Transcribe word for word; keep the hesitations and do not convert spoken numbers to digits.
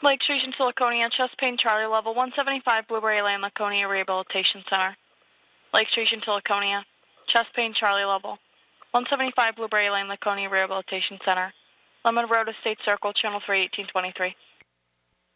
Lake Station to Laconia, chest pain, Charlie level one seventy-five, Blueberry Lane, Laconia Rehabilitation Center. Lake Station to Laconia, chest pain, Charlie level one seventy-five, Blueberry Lane, Laconia Rehabilitation Center. Lemon Road, Estate Circle, Channel three, eighteen twenty-three.